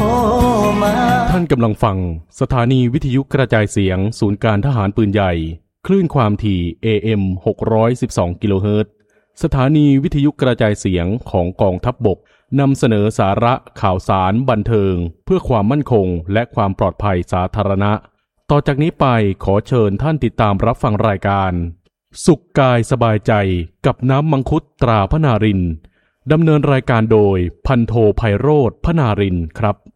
มาท่านกำลังฟังสถานีวิทยุกระจายเสียงศูนย์การทหารปืนใหญ่คลื่นความถี่ AM 612 กิโลเฮิรตซ์สถานีวิทยุกระจายเสียงของกองทัพบกนำเสนอสาระข่าวสารบันเทิงเพื่อความมั่นคงและความปลอดภัยสาธารณะต่อจากนี้ไปขอเชิญท่านติดตามรับฟังรายการสุขกายสบายใจกับน้ำมังคุดตราพนารินดำเนินรายการโดยพันโทไพโรจน์พนารินครับ